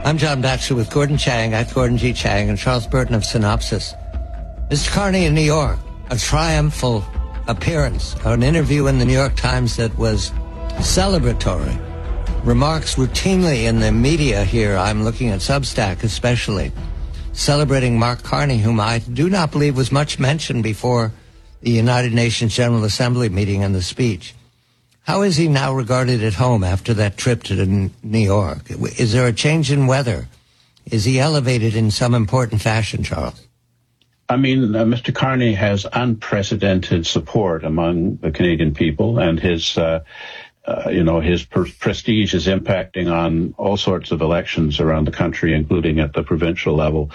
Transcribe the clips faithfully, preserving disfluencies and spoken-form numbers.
I'm John Batchelor with Gordon Chang at Gordon G. Chang and Charles Burton of Synopsis. Mister Carney in New York, a triumphal appearance, an interview in the New York Times that was celebratory. Remarks routinely in the media here, I'm looking at Substack especially, celebrating Mark Carney, whom I do not believe was much mentioned before the United Nations General Assembly meeting and the speech. How is he now regarded at home after that trip to New York? Is there a change in weather? Is he elevated in some important fashion, Charles? I mean, uh, Mister Carney has unprecedented support among the Canadian people, and his, uh, uh, you know, his per- prestige is impacting on all sorts of elections around the country, including at the provincial level.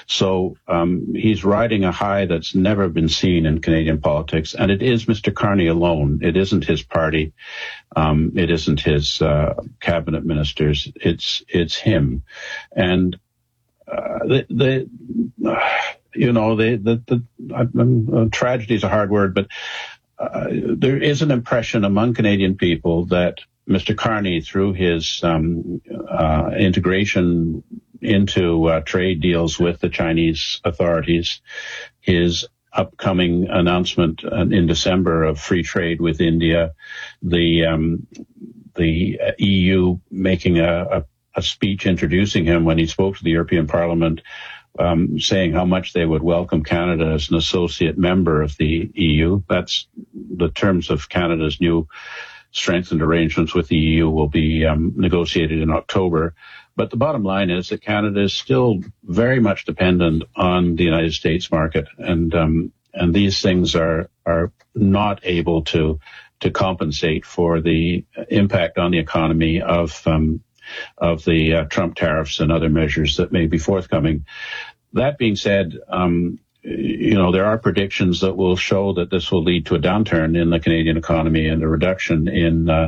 So um, he's riding a high that's never been seen in Canadian politics, and it is Mister Carney alone. It isn't his party. Um, it isn't his uh, cabinet ministers. It's it's him, and uh, the the. Uh, You know, the, the, the uh, tragedy is a hard word, but uh, there is an impression among Canadian people that Mister Carney, through his um, uh, integration into uh, trade deals with the Chinese authorities, his upcoming announcement in December of free trade with India, the um, the E U making a, a, a speech introducing him when he spoke to the European Parliament, Um, saying how much they would welcome Canada as an associate member of the E U. That's the terms of Canada's new strengthened arrangements with the E U will be um, negotiated in October. But the bottom line is that Canada is still very much dependent on the United States market, and um, and these things are are not able to to compensate for the impact on the economy of um, of the uh, Trump tariffs and other measures that may be forthcoming. That being said, um, you know, there are predictions that will show that this will lead to a downturn in the Canadian economy and a reduction in uh,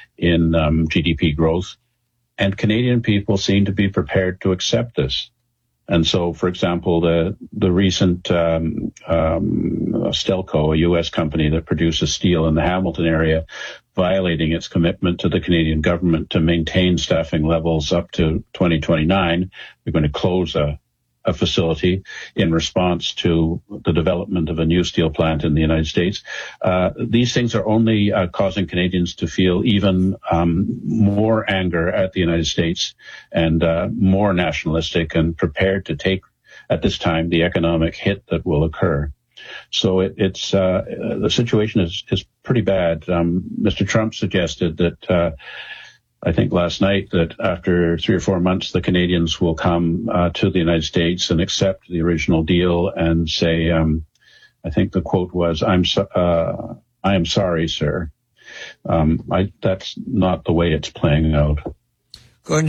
in um, G D P growth. And Canadian people seem to be prepared to accept this. And so, for example, the the recent um, um, Stelco, a U S company that produces steel in the Hamilton area, violating its commitment to the Canadian government to maintain staffing levels up to twenty twenty-nine. We're going to close a, a facility in response to the development of a new steel plant in the United States. Uh, these things are only uh, causing Canadians to feel even um, more anger at the United States and uh, more nationalistic and prepared to take, at this time, the economic hit that will occur. So it, it's uh, the situation is, is pretty bad. Um, Mister Trump suggested that, uh, I think last night, that after three or four months, the Canadians will come uh, to the United States and accept the original deal and say, um, I think the quote was, "I'm so, uh, I am sorry, sir." Um, I, that's not the way it's playing out.